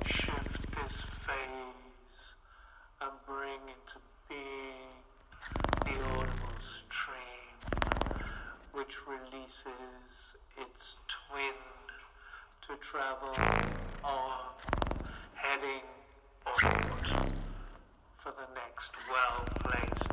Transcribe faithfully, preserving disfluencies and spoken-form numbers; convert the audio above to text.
shift this phase and bring into being the audible stream, which releases its twin to travel on, heading onward for the next well-placed